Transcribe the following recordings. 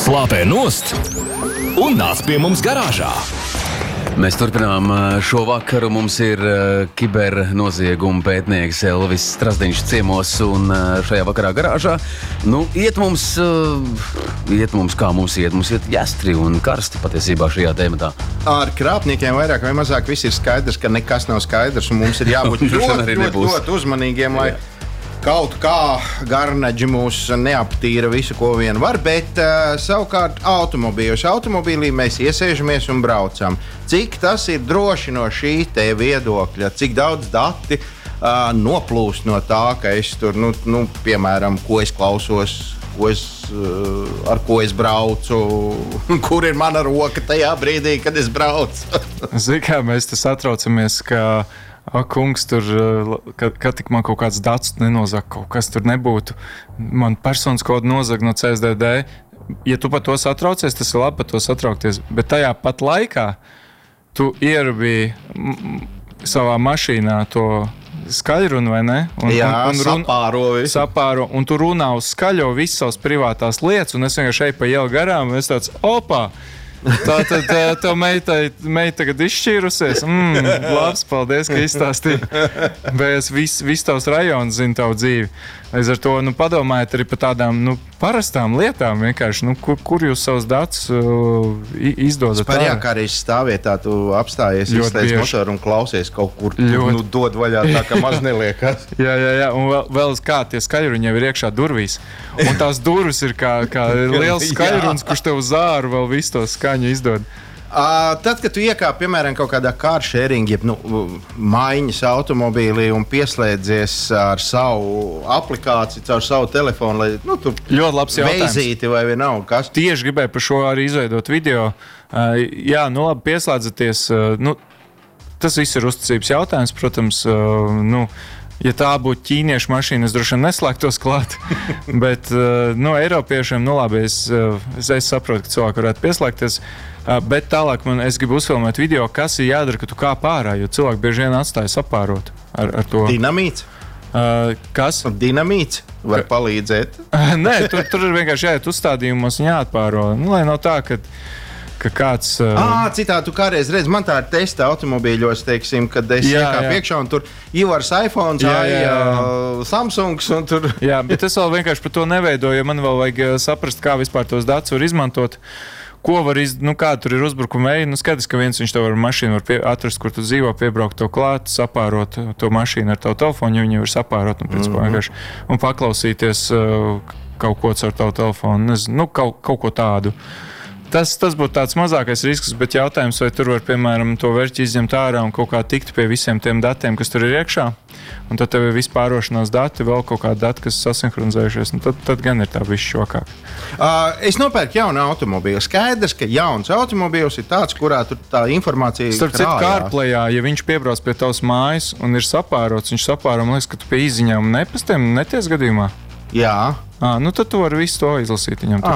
Slāpē nost un nāc pie mums garāžā. Mēs turpinām šo vakaru. Mums ir kibernozieguma pētnieks Elvis Strazdiņš ciemos un šajā vakarā garāžā. Iet mums kā mums iet. Mums iet jāstri un karsti patiesībā šajā tēmatā. Ar krāpniekiem vairāk vai mazāk viss ir skaidrs, ka nekas nav skaidrs un mums ir jābūt ļoti uzmanīgiem, lai kaut kā garnaģi mūs neaptīra visu, ko vien var, bet savukārt automobīlī mēs iesēžamies un braucam. Cik tas ir droši no šī te viedokļa, cik daudz dati noplūst no tā, ka es tur, piemēram, ko es klausos, ar ko es braucu, kur ir mana roka tajā brīdī, kad es braucu. Zini, kā mēs te satraucamies, ka kungs, tur, kad tik man kaut kāds dats nenozag, kaut kas tur nebūtu. Man personas kodu nozag no CSDD. Ja tu par to satraucies, tas ir labi par to satraukties. Bet tajā pat laikā tu ierabīji savā mašīnā to skaļrunu, vai ne? Sapāro, un tu runā uz skaļo visas savas privātās lietas, un es vienkārši eju pa ielu garām, un es tāds, opā! Tātad tev meita tagad izšķīrusies. Labs, paldies, ka izstāstīji. Bet viss tavs rajons zina tavu dzīvi. Līdz ar to padomājiet arī par tādām parastām lietām. Vienkārši, kur jūs savus datus izdodat? Spārjā, kā arī stāvietā, tu apstājies, izslēdz motoru un klausies kaut kur. Dod vaļā tā, ka maz neliekas. Jā. Un vēl kā tie skaļruņi jau ir iekšā durvīs. Un tās durvis ir kā liels skaļruns, kurš tev uz āru vēl visu to skaņu izdod. Tad, kad tu iekāp, piemēram, kaut kādā car-sharing, jeb maiņas automobīlī un pieslēdzies ar savu aplikāciju, caur savu telefonu, lai tur ļoti labs jautājums. Veizīti vai vienalga kas. Tieši gribēju par šo arī izveidot video. Jā, labi, pieslēdzaties. Tas viss ir uzticības jautājums, protams. Ja tā būtu ķīniešu mašīna, es droši vien neslēgtos klāt. Bet eiropiešiem, labi, es saprotu, ka cilvēki varētu pieslēgties. Bet tālāk es gribu uzfilmēt video, kas ir jādara, ka tu kāp ārā, jo cilvēki bieži vien atstāja sapārot ar to. Dinamīts? Kas? Dinamīts var palīdzēt? Nē, tur ir vienkārši jāiet uzstādījumos un jāatpāro. Lai nav tā, ka kāds... Citādi, tu kādreiz redz, man tā ir testa automobīļos, teiksim, kad es iekāpu iekšā un tur Ivars iPhones, Samsungs un tur... Jā, bet es vēl vienkārši par to neveidoju, jo man vēl vajag saprast, kā vispār tos datus var izmantot. Ko var kāda tur ir uzbrukuma veidi? Skaidrs, ka viens viņš tev ar mašīnu var atrast, kur tu dzīvo, piebraukt to klāt, sapārot to mašīnu ar tavu telefonu, jo viņi var sapārot un paklausīties kaut ko ar tavu telefonu, nezinu, kaut ko tādu. Tas būtu tāds mazākais risks, bet jautājums, vai tur var, piemēram, to vērķi izņemt ārā un kaut kā tikt pie visiem tiem datiem, kas tur ir iekšā, un tad tev ir vispārošanās dati, vēl kaut kādi dati, kas sasinhronizējušies, un tad gan ir tā viss šokāk. Es nopērku jaunu automobīlu. Skaidrs, ka jauns automobīls ir tāds, kurā tur tā informācija starp citu, CarPlayā, ja viņš piebrauc pie tavas mājas un ir sapārots, viņš sapāro, man liekas, ka tu pie izziņām nepastiem neties gadījumā? Jā. Tad tu vari visu to izlasīt viņam.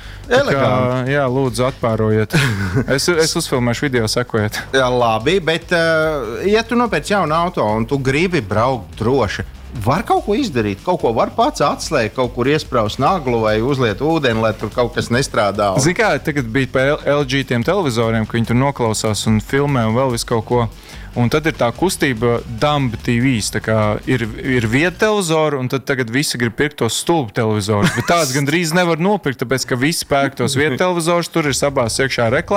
Jā, lūdzu, atpārojiet. Es uzfilmēšu video, sekojiet. Jā, labi, bet ja tu nopērci jaunu auto un tu gribi braukt droši, var kaut ko izdarīt, kaut ko var pats atslēgt, kaut kur iespraust naglu vai uzliet ūdeni, lai tur kaut kas nestrādā. Zini kā, tagad bija pa LG tiem televizoriem, ka viņi tur noklausās un filmē un vēl visu kaut ko. Un tad ir tā kustība Dumb TVs, tā kā ir vieta televizori, un tad tagad visi grib pirkt tos stulbu televizorus. Bet tāds gandrīz nevar nopirkt, tāpēc, ka visi pērk tos vieta televizorus, tur ir sabās iekšā reklāmas.